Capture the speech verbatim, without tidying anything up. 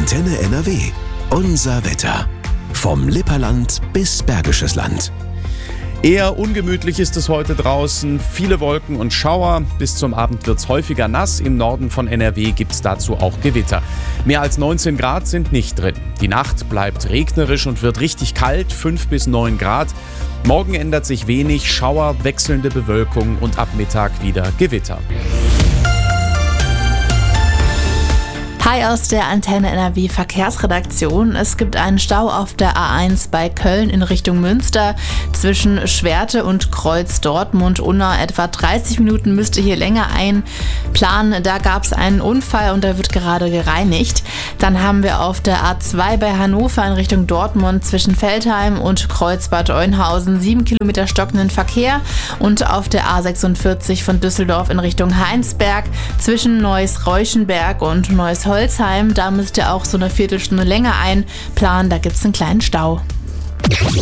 Antenne N R W. Unser Wetter. Vom Lipperland bis Bergisches Land. Eher ungemütlich ist es heute draußen. Viele Wolken und Schauer. Bis zum Abend wird es häufiger nass. Im Norden von N R W gibt es dazu auch Gewitter. Mehr als neunzehn Grad sind nicht drin. Die Nacht bleibt regnerisch und wird richtig kalt, fünf bis neun Grad. Morgen ändert sich wenig, Schauer, wechselnde Bewölkung und ab Mittag wieder Gewitter. Hi aus der Antenne N R W Verkehrsredaktion. Es gibt einen Stau auf der A eins bei Köln in Richtung Münster. Zwischen Schwerte und Kreuz Dortmund-Unna etwa dreißig Minuten müsst ihr hier länger einplanen. Da gab es einen Unfall und da wird gerade gereinigt. Dann haben wir auf der A zwei bei Hannover in Richtung Dortmund zwischen Veltheim und Kreuz Bad Oeynhausen sieben Kilometer stockenden Verkehr. Und auf der A sechsundvierzig von Düsseldorf in Richtung Heinsberg zwischen Neuss-Reuschenberg und Neuss-Holzheim. Da müsst ihr auch so eine Viertelstunde länger einplanen, da gibt es einen kleinen Stau.